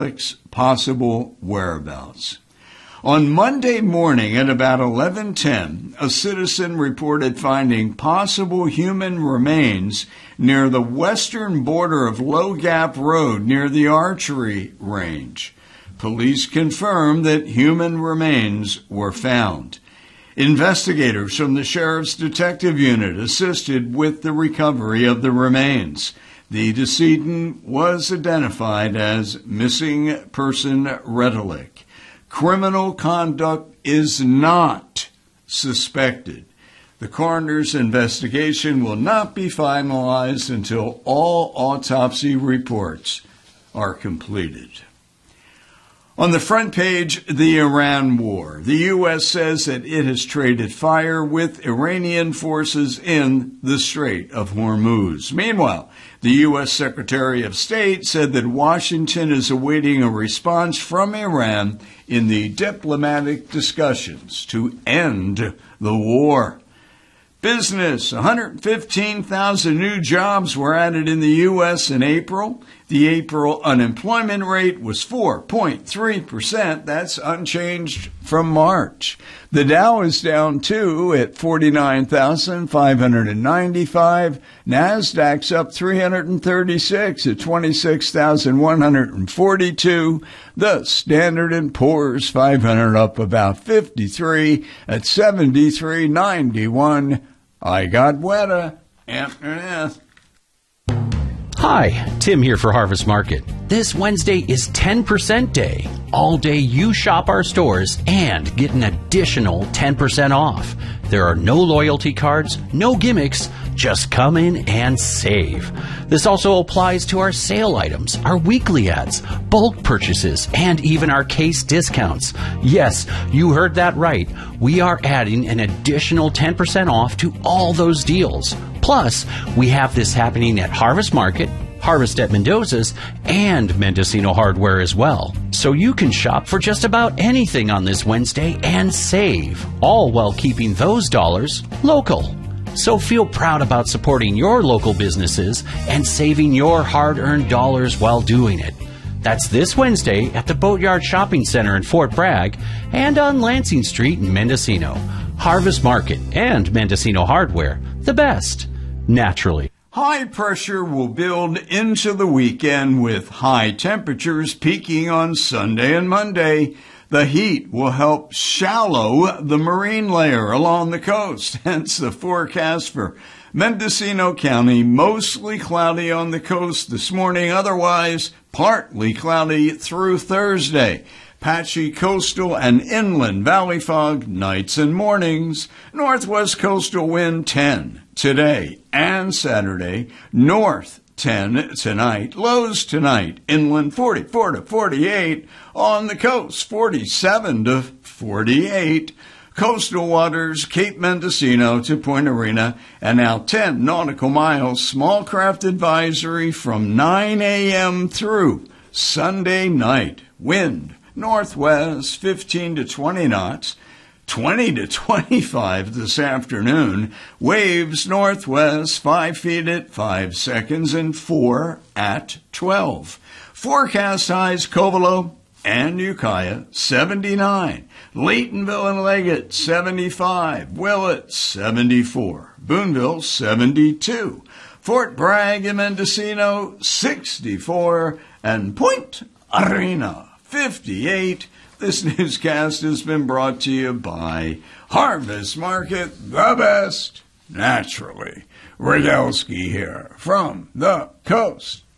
possible whereabouts. On Monday morning at about 11:10, a citizen reported finding possible human remains near the western border of Low Gap Road near the archery range. Police confirmed that human remains were found. Investigators from the Sheriff's Detective Unit assisted with the recovery of the remains. The decedent was identified as missing person Redelick. Criminal conduct is not suspected. The coroner's investigation will not be finalized until all autopsy reports are completed. On the front page, the Iran war. The U.S. says that it has traded fire with Iranian forces in the Strait of Hormuz. Meanwhile, the U.S. Secretary of State said that Washington is awaiting a response from Iran in the diplomatic discussions to end the war. Business, 115,000 new jobs were added in the U.S. in April. The April unemployment rate was 4.3%. That's unchanged from March. The Dow is down, too, at 49,595. NASDAQ's up 336 at 26,142. The Standard & Poor's 500 up about 53 at 73.91. I got wetter. After Hi, Tim here for Harvest Market. This Wednesday is 10% day. All day you shop our stores and get an additional 10% off. There are no loyalty cards, no gimmicks, just come in and save. This also applies to our sale items, our weekly ads, bulk purchases, and even our case discounts. Yes, you heard that right. We are adding an additional 10% off to all those deals. Plus, we have this happening at Harvest Market, Harvest at Mendoza's, and Mendocino Hardware as well. So you can shop for just about anything on this Wednesday and save, all while keeping those dollars local. So feel proud about supporting your local businesses and saving your hard-earned dollars while doing it. That's this Wednesday at the Boatyard Shopping Center in Fort Bragg and on Lansing Street in Mendocino. Harvest Market and Mendocino Hardware, the best, naturally. High pressure will build into the weekend with high temperatures peaking on Sunday and Monday. The heat will help shallow the marine layer along the coast, hence the forecast for Mendocino County, mostly cloudy on the coast this morning, otherwise partly cloudy through Thursday. Patchy coastal and inland valley fog nights and mornings. Northwest coastal wind 10 today and Saturday. North 10 tonight. Lows tonight. Inland 44 to 48. On the coast 47 to 48. Coastal waters, Cape Mendocino to Point Arena, and now 10 nautical miles. Small craft advisory from 9 a.m. through Sunday night. Wind northwest 15 to 20 knots, 20 to 25 this afternoon. Waves northwest 5 feet at 5 seconds and 4 at 12. Forecast highs Covelo and Ukiah 79. Laytonville and Leggett 75. Willett 74. Boonville 72. Fort Bragg and Mendocino 64. And Point Arena 58. This newscast has been brought to you by Harvest Market, the best, naturally. Radelski here from the coast.